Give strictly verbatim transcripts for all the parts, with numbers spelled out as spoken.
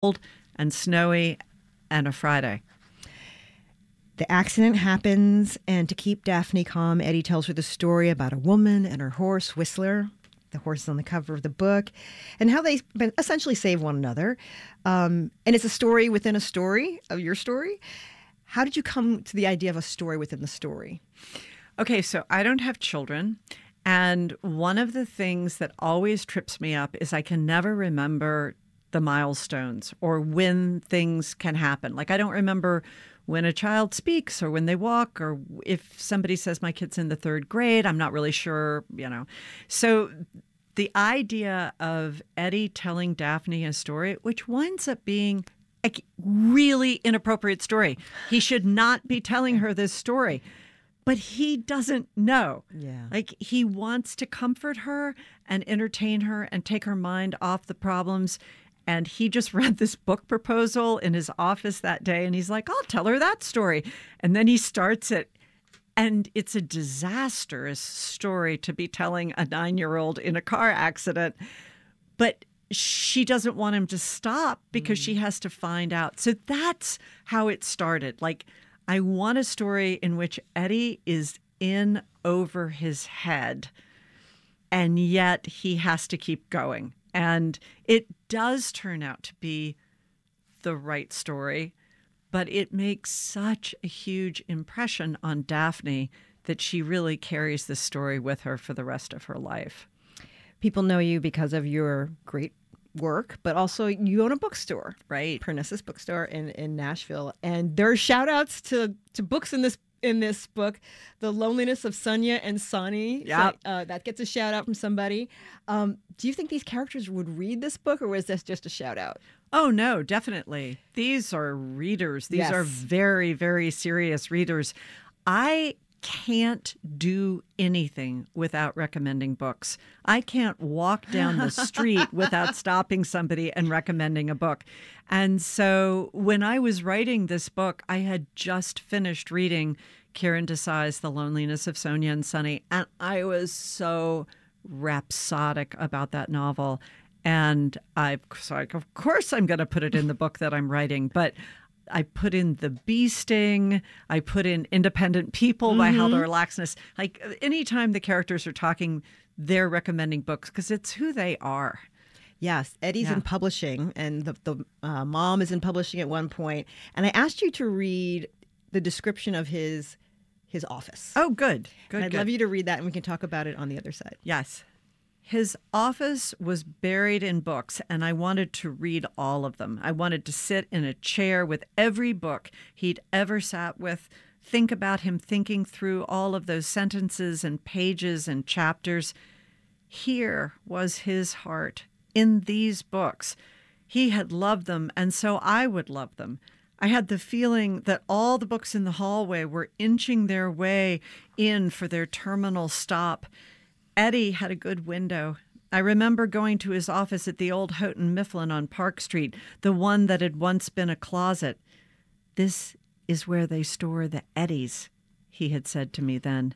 cold and snowy and a Friday. The accident happens, and to keep Daphne calm, Eddie tells her the story about a woman and her horse, Whistler. The horse is on the cover of the book, and how they essentially save one another. Um, and it's a story within a story of your story. How did you come to the idea of a story within the story? Okay, so I don't have children. And one of the things that always trips me up is I can never remember the milestones or when things can happen. Like I don't remember when a child speaks or when they walk, or if somebody says my kid's in the third grade, I'm not really sure, you know. So the idea of Eddie telling Daphne a story, which winds up being a really inappropriate story. He should not be telling her this story. But he doesn't know. Yeah. Like he wants to comfort her and entertain her and take her mind off the problems. And he just read this book proposal in his office that day. And he's like, I'll tell her that story. And then he starts it. And it's a disastrous story to be telling a nine-year-old in a car accident. But she doesn't want him to stop because mm. she has to find out. So that's how it started. Like, I want a story in which Eddie is in over his head, and yet he has to keep going. And it does turn out to be the right story, but it makes such a huge impression on Daphne that she really carries this story with her for the rest of her life. People know you because of your great work, but also you own a bookstore, right? Parnassus Bookstore in, in Nashville. And there are shout outs to, to books in this in this book. The Loneliness of Sonia and Sonny. Yeah. So, uh, that gets a shout out from somebody. Um, do you think these characters would read this book, or was this just a shout out? Oh, no, definitely. These are readers. These yes. are very, very serious readers. I can't do anything without recommending books. I can't walk down the street without stopping somebody and recommending a book. And so when I was writing this book, I had just finished reading Kiran Desai's The Loneliness of Sonia and Sonny, and I was so rhapsodic about that novel. And I was like, of course I'm going to put it in the book that I'm writing. But I put in The Bee Sting. I put in Independent People mm-hmm. by Haldor Laxness. Like anytime the characters are talking, they're recommending books because it's who they are. Yes, Eddie's yeah. in publishing, and the, the uh, mom is in publishing at one point. And I asked you to read the description of his his office. Oh, good. Good. And I'd good. love you to read that, and we can talk about it on the other side. Yes. His office was buried in books, and I wanted to read all of them. I wanted to sit in a chair with every book he'd ever sat with, think about him thinking through all of those sentences and pages and chapters. Here was his heart in these books. He had loved them, and so I would love them. I had the feeling that all the books in the hallway were inching their way in for their terminal stop. Eddie had a good window. I remember going to his office at the old Houghton Mifflin on Park Street, the one that had once been a closet. This is where they store the Eddies, he had said to me then.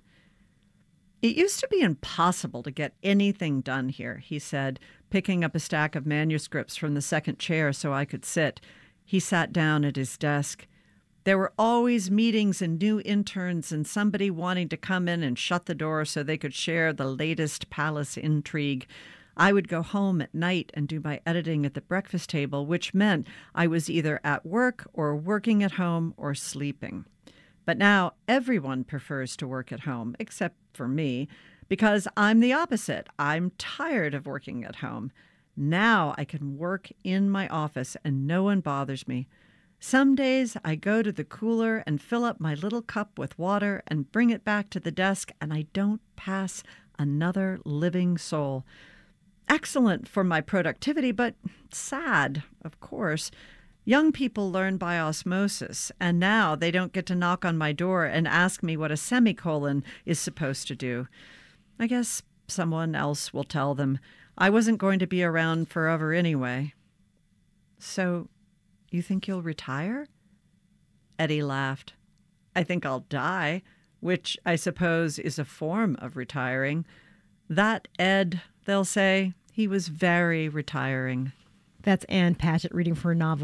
It used to be impossible to get anything done here, he said, picking up a stack of manuscripts from the second chair so I could sit. He sat down at his desk. There were always meetings and new interns and somebody wanting to come in and shut the door so they could share the latest palace intrigue. I would go home at night and do my editing at the breakfast table, which meant I was either at work or working at home or sleeping. But now everyone prefers to work at home, except for me, because I'm the opposite. I'm tired of working at home. Now I can work in my office and no one bothers me. Some days I go to the cooler and fill up my little cup with water and bring it back to the desk, and I don't pass another living soul. Excellent for my productivity, but sad, of course. Young people learn by osmosis, and now they don't get to knock on my door and ask me what a semicolon is supposed to do. I guess someone else will tell them. I wasn't going to be around forever anyway. So, you think you'll retire? Eddie laughed. I think I'll die, which I suppose is a form of retiring. That Ed, they'll say, he was very retiring. That's Ann Patchett reading for a novel.